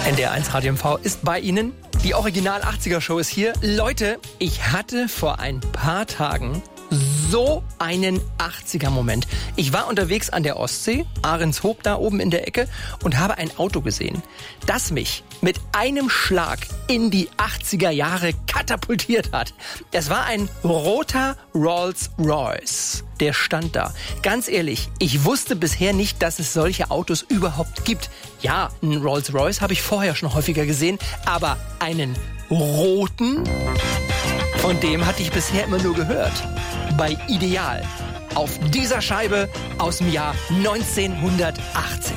NDR1 Radio MV ist bei Ihnen. Die Original 80er Show ist hier. Leute, ich hatte vor ein paar Tagen so einen 80er-Moment. Ich war unterwegs an der Ostsee, Ahrenshoop da oben in der Ecke, und habe ein Auto gesehen, das mich mit einem Schlag in die 80er Jahre katapultiert hat. Es war ein roter Rolls-Royce. Der stand da. Ganz ehrlich, ich wusste bisher nicht, dass es solche Autos überhaupt gibt. Ja, einen Rolls-Royce habe ich vorher schon häufiger gesehen, aber einen roten? Von dem hatte ich bisher immer nur gehört. Bei Ideal. Auf dieser Scheibe aus dem Jahr 1980.